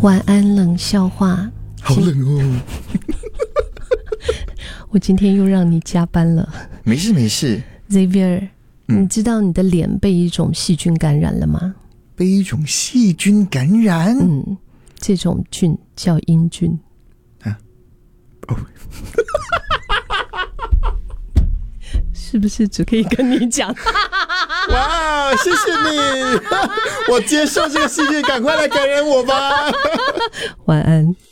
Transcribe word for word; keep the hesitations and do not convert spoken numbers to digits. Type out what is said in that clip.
晚安冷笑话。 好冷哦。 我今天又让你加班了。 没事没事。 Xavier、 嗯、 你知道你的脸被一种细菌感染了吗？ 被一种细菌感染？ 嗯，这种菌叫阴菌啊。哦。 是不是只可以跟你讲？ 哇，谢谢你。我接受这个细菌，赶快来感染我吧。 晚安。